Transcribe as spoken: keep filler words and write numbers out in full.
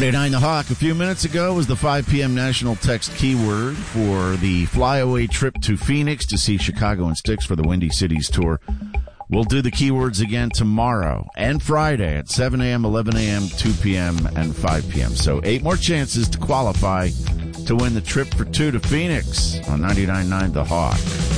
ninety-nine The Hawk. A few minutes ago was the five p.m. national text keyword for the flyaway trip to Phoenix to see Chicago and Styx for the Windy Cities Tour. We'll do the keywords again tomorrow and Friday at seven a.m., eleven a.m., two p.m., and five p.m. So eight more chances to qualify to win the trip for two to Phoenix on ninety-nine point nine The Hawk.